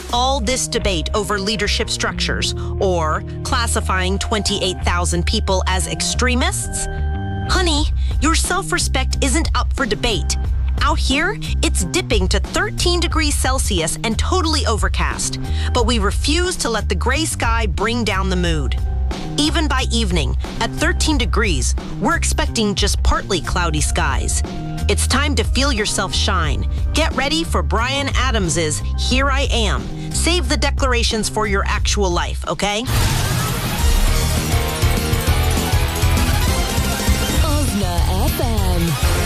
all this debate over leadership structures or classifying 28,000 people as extremists? Honey, your self-respect isn't up for debate. Out here, it's dipping to 13 degrees Celsius and totally overcast, but we refuse to let the gray sky bring down the mood. Even by evening, at 13 degrees, we're expecting just partly cloudy skies. It's time to feel yourself shine. Get ready for Bryan Adams's Here I Am. Save the declarations for your actual life, okay?